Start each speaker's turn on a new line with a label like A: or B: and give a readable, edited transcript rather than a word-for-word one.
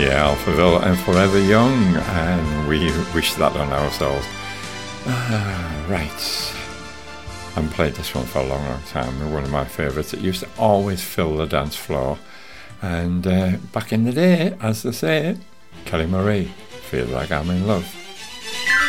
A: Yeah, Alphaville and Forever Young, and we wish that on ourselves. Right. I haven't played this one for a long, long time. One of my favourites. It used to always fill the dance floor. And back in the day, as they say, Kelly Marie, Feel Like I'm in Love.